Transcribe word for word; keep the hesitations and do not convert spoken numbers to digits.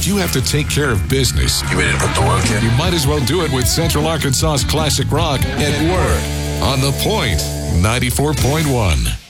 If you have to take care of business, You ready to put the work in? you might as well do it with Central Arkansas's classic rock at work on The Point ninety-four point one.